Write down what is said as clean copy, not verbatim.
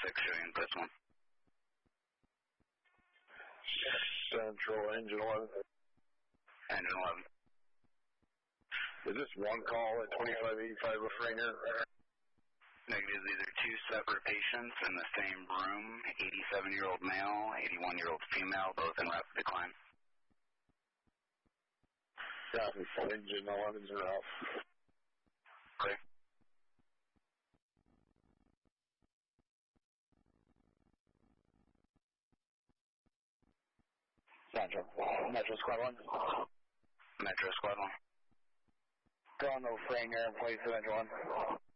showing this one. Central, engine 11. Engine 11. Is this one call at 2585 with Rainier? Negative. These are two separate patients in the same room. 87-year-old male, 81-year-old female, both in rapid decline. Copy. Engine 11's off. Okay. Central. Metro Squad 1. Metro Squad 1. Go on no Rainier in place of Engine 1.